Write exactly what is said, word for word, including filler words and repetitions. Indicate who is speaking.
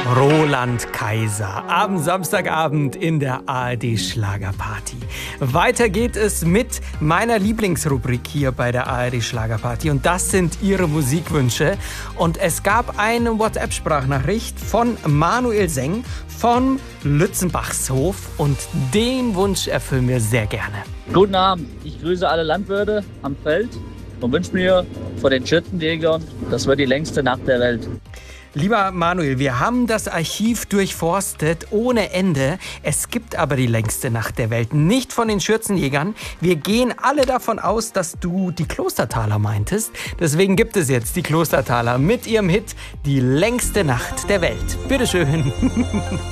Speaker 1: Roland Kaiser am Samstagabend in der A R D Schlagerparty. Weiter geht es mit meiner Lieblingsrubrik hier bei der A R D Schlagerparty und das sind Ihre Musikwünsche. Und es gab eine WhatsApp-Sprachnachricht von Manuel Seng vom Lützenbachshof und den Wunsch erfüllen wir sehr gerne.
Speaker 2: Guten Abend, ich grüße alle Landwirte am Feld und wünsche mir vor den Schützenjägern, das wird die längste Nacht der Welt.
Speaker 1: Lieber Manuel, wir haben das Archiv durchforstet ohne Ende. Es gibt aber die längste Nacht der Welt nicht von den Schürzenjägern. Wir gehen alle davon aus, dass du die Klostertaler meintest. Deswegen gibt es jetzt die Klostertaler mit ihrem Hit Die längste Nacht der Welt. Bitteschön.